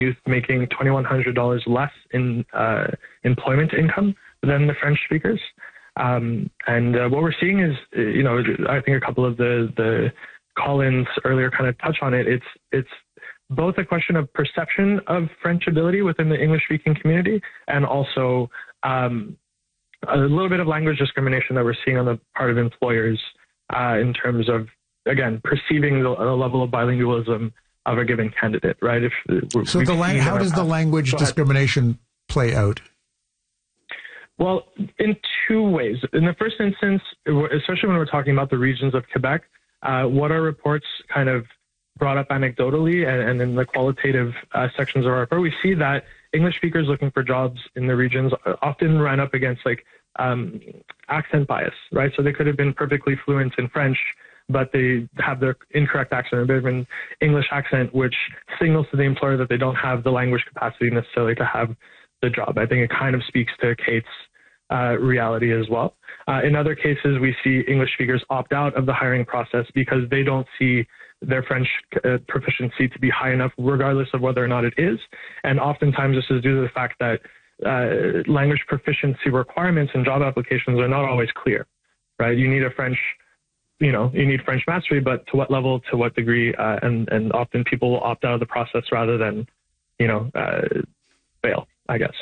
youth making $2,100 less in employment income than the French speakers. And what we're seeing is, I think a couple of the call-ins earlier kind of touch on it. It's both a question of perception of French ability within the English-speaking community, and also a little bit of language discrimination that we're seeing on the part of employers in terms of, again, perceiving the level of bilingualism of a given candidate, right? How does the language discrimination play out? Well, in two ways. In the first instance, especially when we're talking about the regions of Quebec, what our reports kind of brought up anecdotally and in the qualitative sections of our report, we see that English speakers looking for jobs in the regions often ran up against accent bias, right? So they could have been perfectly fluent in French, but they have their incorrect accent, a bit of an English accent, which signals to the employer that they don't have the language capacity necessarily to have the job. I think it kind of speaks to Kate's reality as well. In other cases, we see English speakers opt out of the hiring process because they don't see their French proficiency to be high enough, regardless of whether or not it is. And oftentimes this is due to the fact that language proficiency requirements in job applications are not always clear, right? You need you need French mastery, but to what level, to what degree, and often people will opt out of the process rather than, fail, I guess.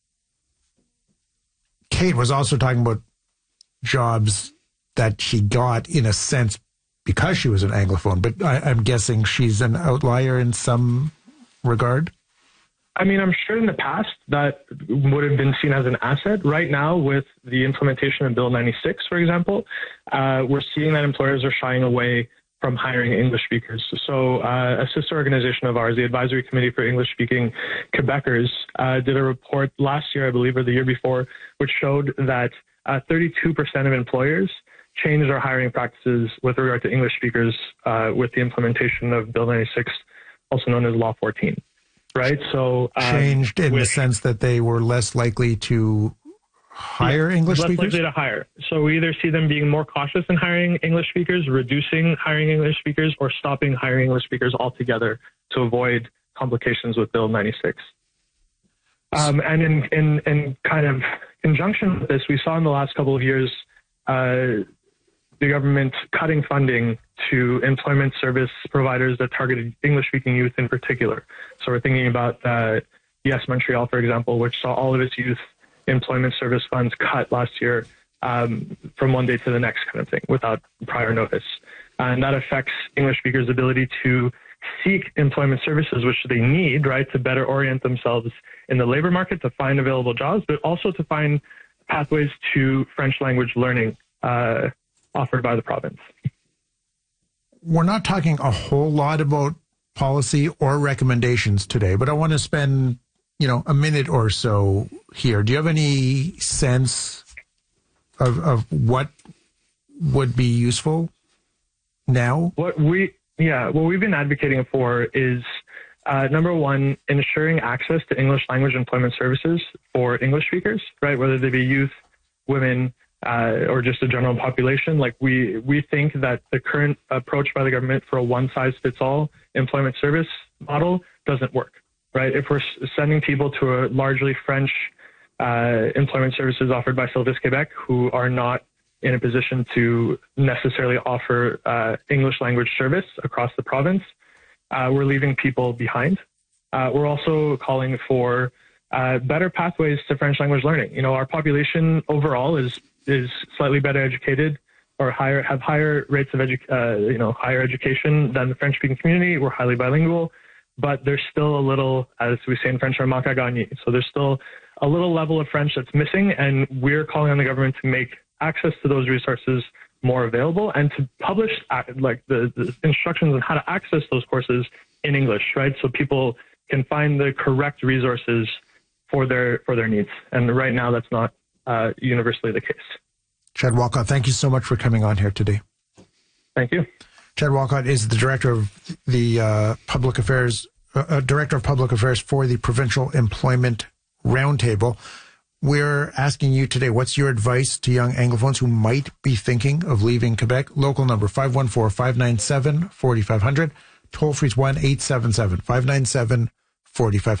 Kate was also talking about jobs that she got, in a sense, because she was an Anglophone, but I'm guessing she's an outlier in some regard? I mean, I'm sure in the past that would have been seen as an asset. Right now, with the implementation of Bill 96, for example, we're seeing that employers are shying away from hiring English speakers. So a sister organization of ours, the Advisory Committee for English-Speaking Quebecers, did a report last year, I believe, or the year before, which showed that 32% of employers changed their hiring practices with regard to English speakers with the implementation of Bill 96, also known as Law 14. Right? So changed in the sense that they were less likely to hire English speakers? Less likely to hire. So we either see them being more cautious in hiring English speakers, reducing hiring English speakers, or stopping hiring English speakers altogether to avoid complications with Bill 96. And in kind of conjunction with this, we saw in the last couple of years the government cutting funding to employment service providers that targeted English-speaking youth in particular. So we're thinking about Yes Montreal, for example, which saw all of its youth employment service funds cut last year from one day to the next kind of thing without prior notice. And that affects English speakers' ability to seek employment services, which they need, right, to better orient themselves in the labor market, to find available jobs, but also to find pathways to French language learning offered by the province. We're not talking a whole lot about policy or recommendations today, but I want to spend, a minute or so here. Do you have any sense of what would be useful now? What we've been advocating for is, number one, ensuring access to English language employment services for English speakers, right? Whether they be youth, women, or just the general population. Like we think that the current approach by the government for a one-size-fits-all employment service model doesn't work, right? If we're sending people to a largely French employment services offered by Service Québec, who are not in a position to necessarily offer English language service across the province, we're leaving people behind. We're also calling for better pathways to French language learning. Our population overall is slightly better educated or have higher rates of higher education than the French-speaking community. We're highly bilingual, but there's still a little, as we say in French, un manque à gagner. So there's still a little level of French that's missing, and we're calling on the government to make access to those resources more available and to publish the instructions on how to access those courses in English, right? So people can find the correct resources for their needs. And right now, that's not universally the case. Chad Walcott, thank you so much for coming on here today. Thank you. Chad Walcott is the director of the public affairs for the Provincial Employment Roundtable. We're asking you today, what's your advice to young Anglophones who might be thinking of leaving Quebec? Local number 514-597-4500. Toll free is 1-877-597-4500. 45